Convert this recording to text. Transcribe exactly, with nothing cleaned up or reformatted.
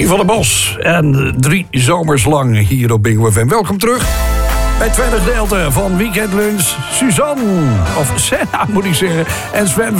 Tony van der Bos en drie zomers lang hier op Bingo F M. Welkom terug bij het tweede gedeelte van Weekend Lunch. Suzanne, of Senna moet ik zeggen, en Sven